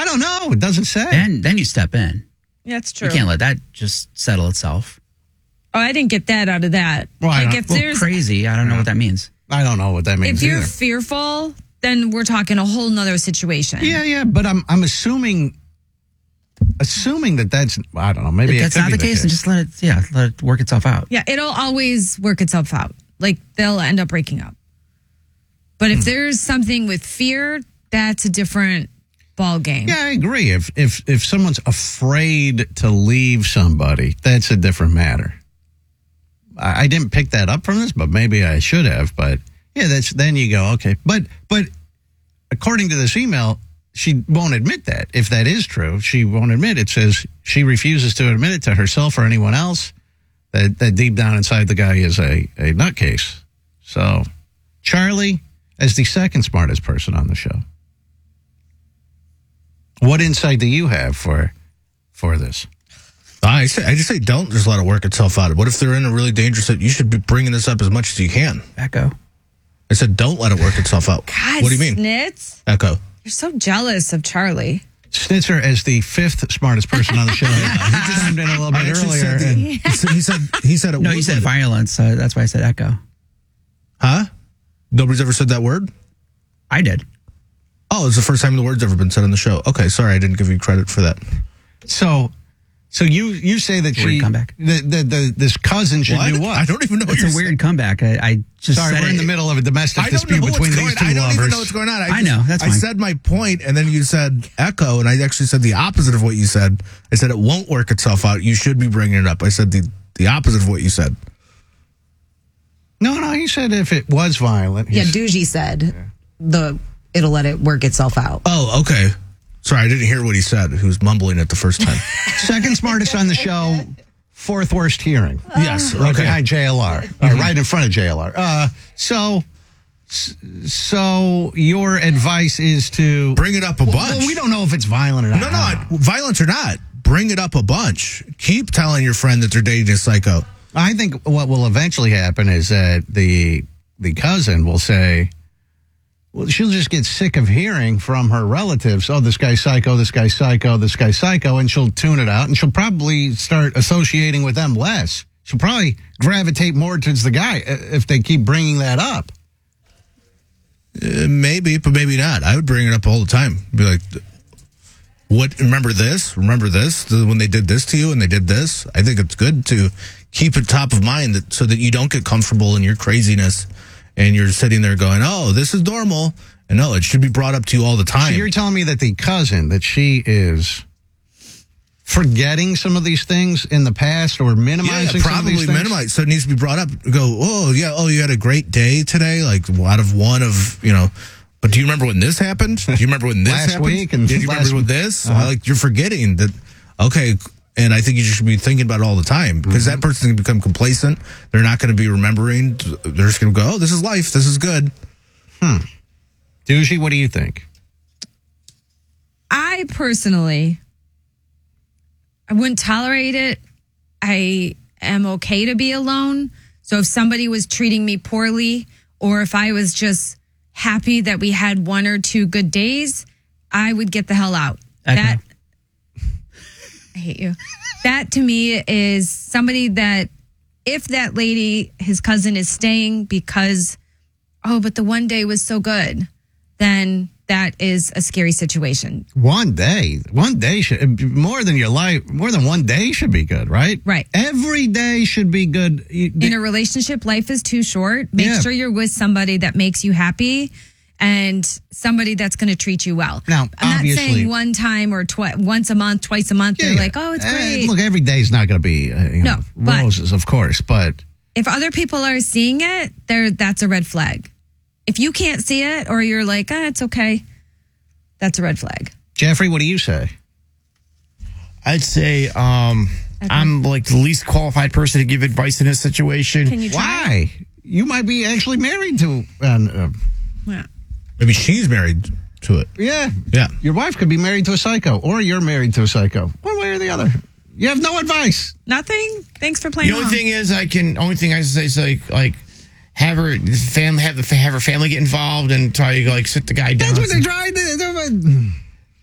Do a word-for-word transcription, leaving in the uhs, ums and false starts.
I don't know. It doesn't say. Then, then you step in. Yeah, that's true. You can't let that just settle itself. Oh, I didn't get that out of that. Well, I like don't- if Well, there's crazy. I don't know what that means. I don't know what that means if you're either. fearful, then we're talking a whole nother situation. Yeah, yeah, but I'm I'm assuming assuming that that's I don't know. Maybe If it that's could not be the case, then just let it. Yeah, let it work itself out. Yeah, it'll always work itself out. Like they'll end up breaking up. But if there's something with fear, that's a different ball game. Yeah, I agree. If if if someone's afraid to leave somebody, that's a different matter. I, I didn't pick that up from this, but maybe I should have. But yeah, that's then you go okay. But but according to this email, she won't admit that. If that is true, she won't admit. It says she refuses to admit it to herself or anyone else. That that deep down inside the guy is a a nutcase. So Charlie, as the second smartest person on the show, what insight do you have for for this? I say, I just say, don't just let it work itself out. What if they're in a really dangerous? You should be bringing this up as much as you can. Echo. I said, don't let it work itself out. God, what do you mean? Snitz, Echo. you're so jealous of Charlie. Snitzer, as the fifth smartest person on the show, he just chimed in a little bit I actually earlier. said the- and- he said he said he said it. No, would you said let it- violence. Uh, that's why I said echo. Huh? Nobody's ever said that word? I did. Oh, it's the first time the word's ever been said on the show. Okay, sorry, I didn't give you credit for that. so, so you you say that Weird she comeback. the, the the this cousin should do what? I don't even know. What It's you're a weird saying. comeback. I, I just Sorry, said we're in it. the middle of a domestic I don't dispute know what's between going these on. two I don't lovers. even know what's going on. I, I just- know, that's I fine. said my point, and then you said echo, and I actually said the opposite of what you said. I said it won't work itself out. You should be bringing it up. I said the, the opposite of what you said. No, no, he said if it was violent. Yeah, he's- Doogie said the it'll let it work itself out. Oh, okay. Sorry, I didn't hear what he said. He was mumbling it the first time. second smartest on the show, fourth worst hearing. Yes, Right okay. behind J L R, uh, right in front of J L R. Uh, so, so your advice is to Bring it up a bunch. Well, we don't know if it's violent or not. No, no, I- violence or not, bring it up a bunch. Keep telling your friend that they're dating a psycho. I think what will eventually happen is that the the cousin will say, well, she'll just get sick of hearing from her relatives, oh, this guy's psycho, this guy's psycho, this guy's psycho, and she'll tune it out, and she'll probably start associating with them less. She'll probably gravitate more towards the guy uh, if they keep bringing that up. Uh, maybe, but maybe not. I would bring it up all the time. Be like, what? Remember this? Remember this? The- When they did this to you and they did this? I think it's good to keep it top of mind that, so that you don't get comfortable in your craziness and you're sitting there going, oh, this is normal. And no, it should be brought up to you all the So time. you're telling me that the cousin, that she is forgetting some of these things in the past or yeah, minimizing yeah, some of probably these things? minimize. So it needs to be brought up. Go, oh, yeah, oh, you had a great day today? Like, out of one of, you know, but do you remember when this happened? Do you remember when this Last happened? week and Did you last- remember with this? Uh-huh. Like, you're forgetting that, okay, and I think you should be thinking about it all the time because Mm-hmm. that person's going to become complacent. They're not going to be remembering. They're just going to go, oh, this is life. This is good. Doogie, what do you think? I personally, I wouldn't tolerate it. I am okay to be alone. So if somebody was treating me poorly, or if I was just happy that we had one or two good days, I would get the hell out. Echo. That I hate you. That to me is somebody that if that lady, his cousin, is staying because, oh, but the one day was so good, then that is a scary situation. One day, one day should more than your life, more than one day should be good, right? Right. Every day should be good. You- In a relationship, life is too short. Make Yeah. sure you're with somebody that makes you happy and somebody that's going to treat you well. Now, I'm obviously- not saying one time or twi- once a month, twice a month. Yeah, They're yeah. like, oh, it's Eh, great. look, every day's not going to be uh, you know, No, but- roses, of course, but If other people are seeing it, there that's a red flag. If you can't see it or you're like, ah, it's okay, that's a red flag. Jeffrey, what do you say? I'd say um, I'm like the least qualified person to give advice in this situation. Can you try? Why? You might be actually married to, uh, Yeah. Maybe she's married to it. yeah, Yeah. your wife could be married to a psycho, or you're married to a psycho, one way or the other. You have no advice. Nothing? Thanks for playing The only along. thing is, I can only thing I can say is like like have her family have the have her family get involved and try to like sit the guy down. That's what they tried to do.